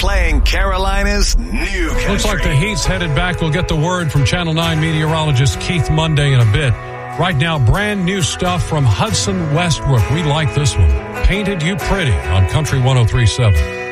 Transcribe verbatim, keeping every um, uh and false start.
playing Carolina's new country. Looks like the heat's headed back. We'll get the word from Channel nine meteorologist Keith Monday in a bit. Right now, brand new stuff from Hudson Westbrook. We like this one. Painted You Pretty on Country one oh three point seven.